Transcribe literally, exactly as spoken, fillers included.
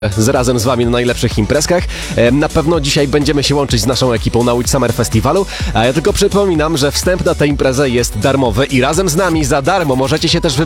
z razem z wami na najlepszych imprezkach. Na pewno dzisiaj będziemy się łączyć z naszą ekipą na Łódź Summer Festiwalu, a ja tylko przypominam, że wstęp na tę imprezę jest darmowy i razem z nami za darmo możecie się też wybrać